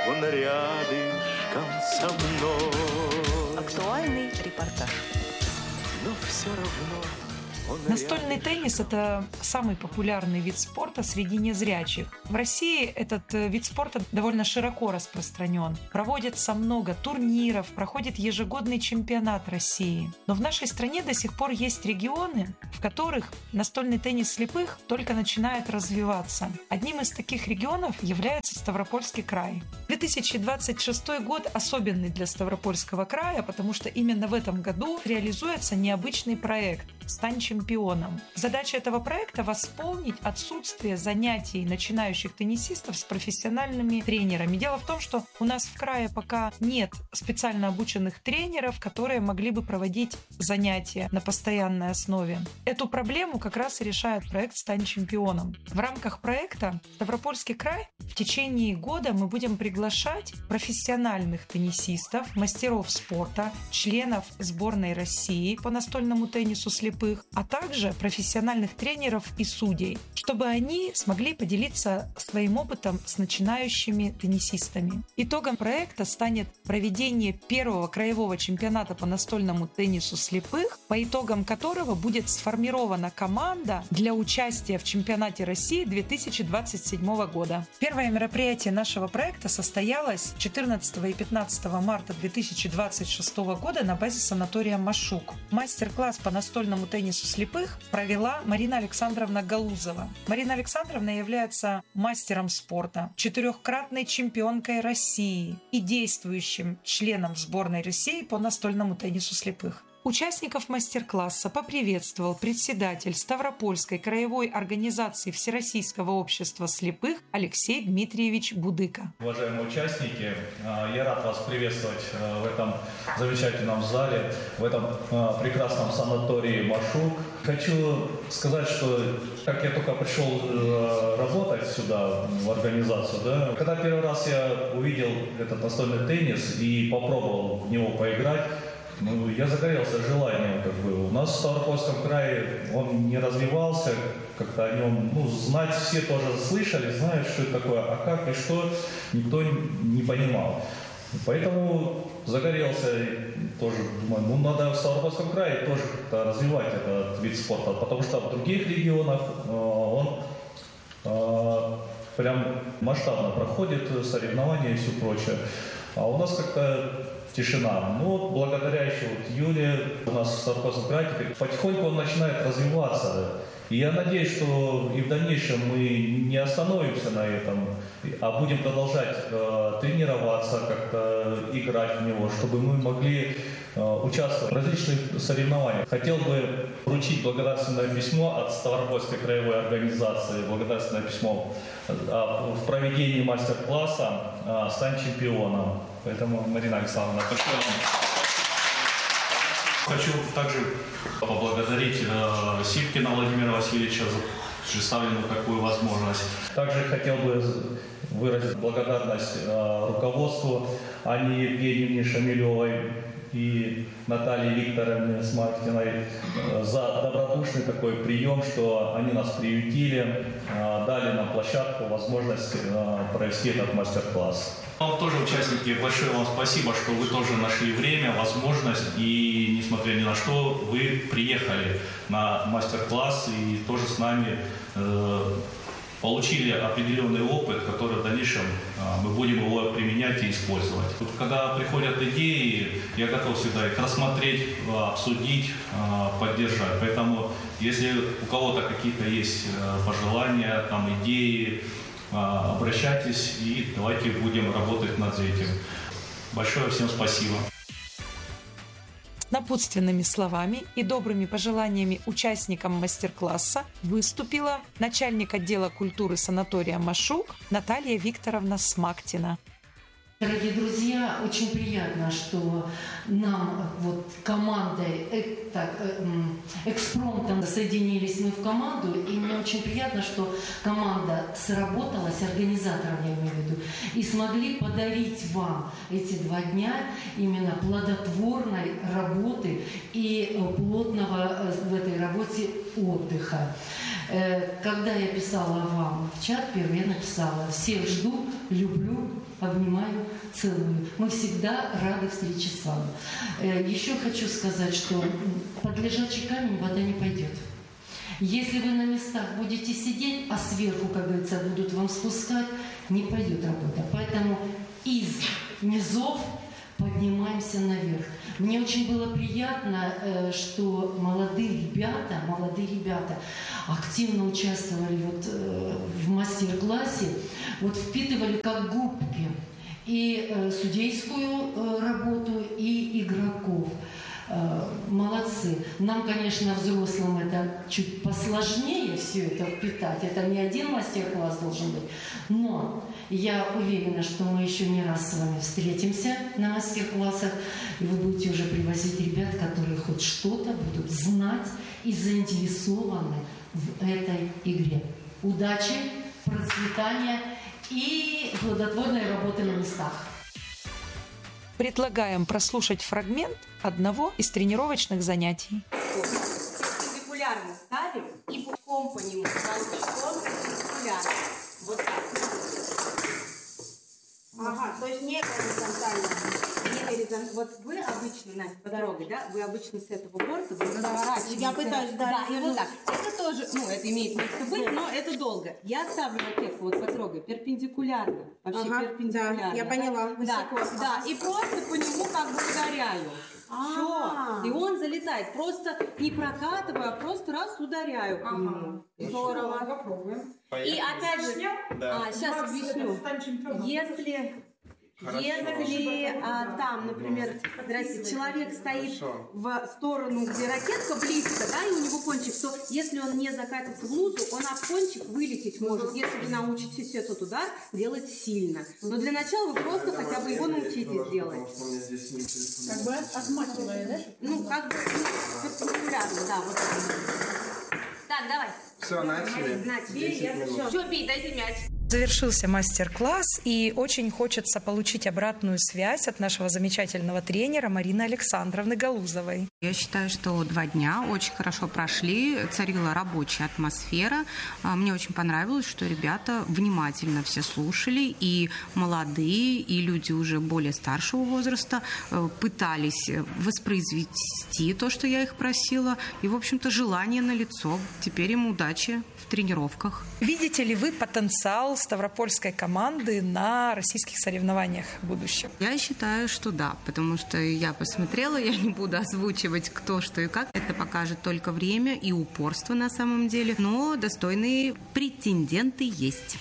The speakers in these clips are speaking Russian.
он рядышком со мной. Актуальный репортаж. Но все равно он Настольный теннис – это самый популярный вид спорта среди незрячих. В России этот вид спорта довольно широко распространен. Проводится много турниров, проходит ежегодный чемпионат России. Но в нашей стране до сих пор есть регионы, в которых настольный теннис слепых только начинает развиваться. Одним из таких регионов является Ставропольский край. 2026 год особенный для Ставропольского края, потому что именно в этом году реализуется необычный проект «Стань чемпионом». Задача этого проекта – восполнить отсутствие занятий начинающих теннисистов с профессиональными тренерами. Дело в том, что у нас в крае пока нет специально обученных тренеров, которые могли бы проводить занятия на постоянной основе. Эту проблему как раз и решает проект «Стань чемпионом». В рамках проекта Ставропольский край в течение года мы будем приглашать профессиональных теннисистов, мастеров спорта, членов сборной России по настольному теннису слепых, а также профессиональных тренеров и судей, чтобы они смогли поделиться своим опытом с начинающими теннисистами. Итогом проекта станет проведение первого краевого чемпионата по настольному теннису слепых, по итогам которого будет сформирована команда для участия в чемпионате России 2027 года. Первое мероприятие нашего проекта состоялось 14 и 15 марта 2026 года на базе санатория «Машук». Мастер-класс по настольному теннису слепых провела Марина Александровна Галузова. Марина Александровна является мастером спорта, 4-кратной чемпионкой России и действующим членом сборной России по настольному теннису слепых. Участников мастер-класса поприветствовал председатель Ставропольской краевой организации Всероссийского общества слепых Алексей Дмитриевич Будыка. Уважаемые участники, я рад вас приветствовать в этом замечательном зале, в этом прекрасном санатории «Машук». Хочу сказать, что как я только пришел работать сюда, в организацию, когда первый раз я увидел этот настольный теннис и попробовал в него поиграть, я загорелся желанием. У нас в Ставропольском крае он не развивался, как-то о нем знать все тоже слышали, знают, что это такое, а как и что, никто не понимал. Поэтому загорелся, тоже думаю, надо в Ставропольском крае тоже как-то развивать этот вид спорта, потому что в других регионах он прям масштабно проходит соревнования и все прочее. А у нас как-то тишина. Но благодаря еще Юле у нас в Ставропольском крае потихоньку он начинает развиваться. И я надеюсь, что и в дальнейшем мы не остановимся на этом, а будем продолжать тренироваться, как-то играть в него, чтобы мы могли участвовать в различных соревнованиях. Хотел бы вручить благодарственное письмо от Ставропольской краевой организации, благодарственное письмо в проведении мастер-класса «Стань чемпионом». Поэтому, Марина Александровна, спасибо вам. Хочу также поблагодарить Сипкина Владимира Васильевича за предоставленную такую возможность. Также хотел бы выразить благодарность руководству Анне Евгеньевне Шамилевой и Наталье Викторовне Смахтиной за добродушный такой прием, что они нас приютили, дали нам площадку, возможность провести этот мастер-класс. Вам тоже, участники, большое вам спасибо, что вы тоже нашли время, возможность и, несмотря ни на что, вы приехали на мастер-класс и тоже с нами получили определенный опыт, который в дальнейшем мы будем его применять и использовать. Когда приходят идеи, я готов всегда их рассмотреть, обсудить, поддержать. Поэтому, если у кого-то какие-то есть пожелания, идеи, обращайтесь и давайте будем работать над этим. Большое всем спасибо. Напутственными словами и добрыми пожеланиями участникам мастер-класса выступила начальник отдела культуры санатория «Машук» Наталья Викторовна Смактина. Дорогие друзья, очень приятно, что нам командой экспромтом соединились мы в команду, и мне очень приятно, что команда сработалась, организаторов я имею в виду, и смогли подарить вам эти 2 дня именно плодотворной работы и плотного в этой работе отдыха. Когда я писала вам в чат, первый я написала: всех жду, люблю, обнимаю, целую. Мы всегда рады встрече с вами. Еще хочу сказать, что под лежачий камень вода не пойдет. Если вы на местах будете сидеть, а сверху, как говорится, будут вам спускать, не пойдет работа. Поэтому из низов поднимаемся наверх. Мне очень было приятно, что молодые ребята активно участвовали в мастер-классе, впитывали как губки и судейскую работу, и игроков. Молодцы. Нам, конечно, взрослым это чуть посложнее все это впитать. Это не один мастер-класс должен быть. Но я уверена, что мы еще не раз с вами встретимся на мастер-классах, и вы будете уже привозить ребят, которые хоть что-то будут знать и заинтересованы в этой игре. Удачи, процветания и плодотворной работы на местах. Предлагаем прослушать фрагмент одного из тренировочных занятий. Перпендикулярно ставим и пучком по нему, толчком перпендикулярно. Вот так. Ага, то есть не горизонтально. Вот вы обычно, Настя, потрогай, да? Вы обычно с этого борта заворачиваете. Я пытаюсь, да, и вот так. Это тоже, это имеет место быть, но это долго. Я ставлю ракетку, потрогай, перпендикулярно. Вообще перпендикулярно. Да, я поняла, высоко. Да, и просто по нему как бы ударяю. Все. И он залетает. Просто не прокатываю, а просто раз ударяю по нему. Здорово. Попробуем. И опять же, сейчас объясню. Если там, например, человек стоит в сторону, где ракетка близко, да, и у него кончик, то если он не закатится в лузу, он об кончик вылететь может. Если вы научитесь этот удар делать сильно. Но для начала вы просто хотя бы его научитесь делать. Как бы отмахивая, да? Перпендикулярно, да. Вот. Так, давай. Все, начали. Все, бей, дайте мяч. Завершился мастер-класс, и очень хочется получить обратную связь от нашего замечательного тренера Марины Александровны Галузовой. Я считаю, что 2 дня очень хорошо прошли, царила рабочая атмосфера. Мне очень понравилось, что ребята внимательно все слушали, и молодые, и люди уже более старшего возраста пытались воспроизвести то, что я их просила, и, в общем-то, желание налицо. Теперь им удачи в тренировках. Видите ли вы потенциал ставропольской команды на российских соревнованиях в будущем? Я считаю, что да, потому что я посмотрела, я не буду озвучивать кто, что и как. Это покажет только время и упорство на самом деле, но достойные претенденты есть.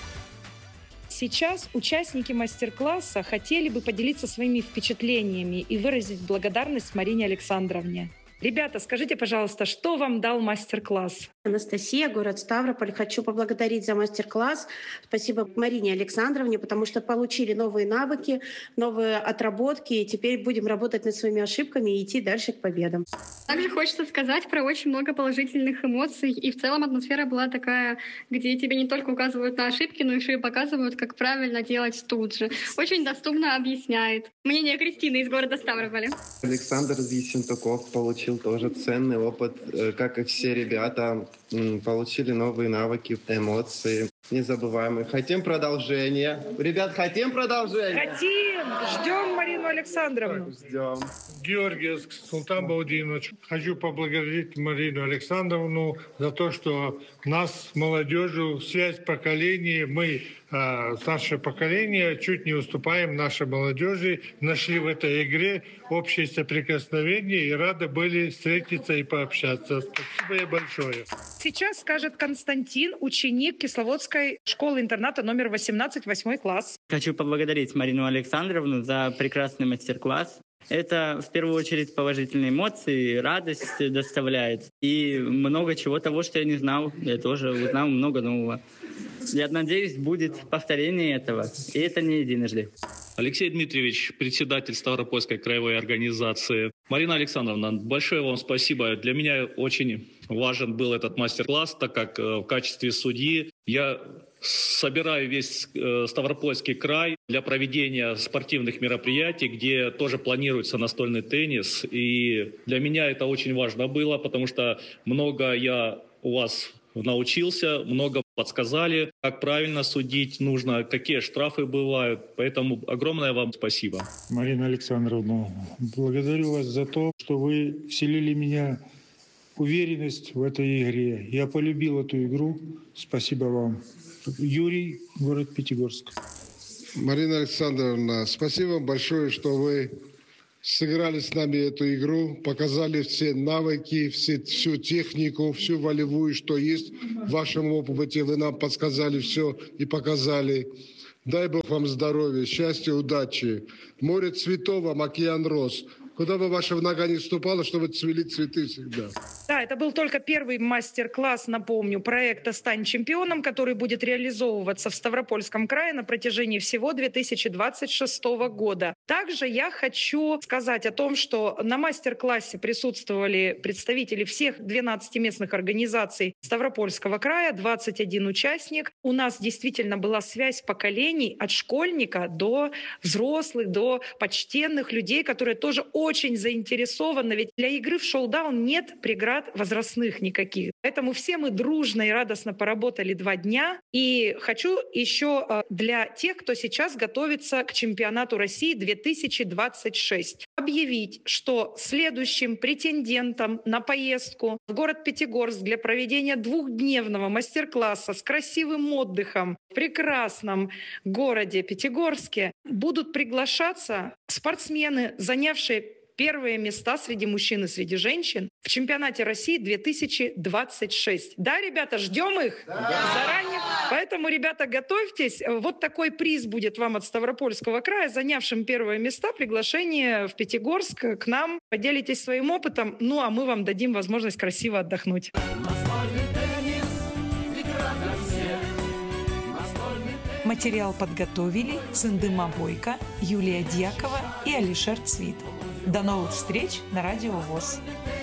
Сейчас участники мастер-класса хотели бы поделиться своими впечатлениями и выразить благодарность Марине Александровне. Ребята, скажите, пожалуйста, что вам дал мастер-класс? Анастасия, город Ставрополь. Хочу поблагодарить за мастер-класс. Спасибо Марине Александровне, потому что получили новые навыки, новые отработки, и теперь будем работать над своими ошибками и идти дальше к победам. Также хочется сказать про очень много положительных эмоций, и в целом атмосфера была такая, где тебе не только указывают на ошибки, но еще и показывают, как правильно делать тут же. Очень доступно объясняет. Мнение Кристины из города Ставрополя. Александр Ессентуков получил тоже ценный опыт, как и все ребята. Получили новые навыки, эмоции незабываемые. Хотим продолжения. Ребят, хотим продолжения? Хотим! Ждем Марину Александровну. Ждем. Георгиевск, Султан Баудинович. Хочу поблагодарить Марину Александровну за то, что нас, молодежью, связь поколений, мы, старшее поколение, чуть не уступаем нашей молодежи, нашли в этой игре общее соприкосновение и рады были встретиться и пообщаться. Спасибо ей большое. Сейчас скажет Константин, ученик Кисловодской школы-интерната номер 18, 8 класс. Хочу поблагодарить Марину Александровну за прекрасный мастер-класс. Это в первую очередь положительные эмоции, радость доставляет. И много чего того, что я не знал. Я тоже узнал много нового. Я надеюсь, будет повторение этого. И это не единожды. Алексей Дмитриевич, председатель Ставропольской краевой организации. Марина Александровна, большое вам спасибо. Для меня очень важен был этот мастер-класс, так как в качестве судьи я собираю весь Ставропольский край для проведения спортивных мероприятий, где тоже планируется настольный теннис. И для меня это очень важно было, потому что много я у вас научился, много подсказали, как правильно судить нужно, какие штрафы бывают. Поэтому огромное вам спасибо. Марина Александровна, благодарю вас за то, что вы вселили в меня уверенность в этой игре. Я полюбил эту игру. Спасибо вам. Юрий, город Пятигорск. Марина Александровна, спасибо вам большое, что вы сыграли с нами эту игру, показали все навыки, всю технику, всю волевую, что есть в вашем опыте. Вы нам подсказали все и показали. Дай Бог вам здоровья, счастья, удачи. Море цветов, вам океан роз. Куда бы ваша нога не ступала, чтобы цвели цветы всегда. Да, это был только первый мастер-класс, напомню, проекта «Стань чемпионом», который будет реализовываться в Ставропольском крае на протяжении всего 2026 года. Также я хочу сказать о том, что на мастер-классе присутствовали представители всех 12 местных организаций Ставропольского края, 21 участник. У нас действительно была связь поколений от школьника до взрослых, до почтенных людей, которые тоже очень заинтересованы, ведь для игры в шоу-даун нет преград возрастных никаких. Поэтому все мы дружно и радостно поработали 2 дня. И хочу еще для тех, кто сейчас готовится к чемпионату России 2026, объявить, что следующим претендентом на поездку в город Пятигорск для проведения 2-дневного мастер-класса с красивым отдыхом в прекрасном городе Пятигорске будут приглашаться спортсмены, занявшие первые места среди мужчин и среди женщин в чемпионате России 2026. Да, ребята, ждем их заранее. Поэтому, ребята, готовьтесь. Вот такой приз будет вам от Ставропольского края, занявшим первые места. Приглашение в Пятигорск к нам. Поделитесь своим опытом. Ну, а мы вам дадим возможность красиво отдохнуть. Материал подготовили Цындыма Бойко, Юлия Дьякова и Алишер Цвит. До новых встреч на Радио ВОС.